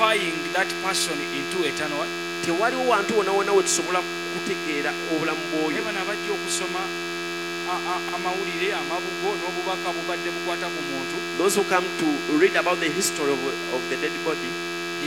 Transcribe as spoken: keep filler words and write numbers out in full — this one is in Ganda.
identifying that person into eternal. Tewaliwo wantu wonna wonna we tusobola kutegeera obulamu bw'oyo. Naye bano abajja okusoma amawulire amabugo n'obubaka bubadde bukwata ku muntu. Those who come to read about the history of, of the dead body,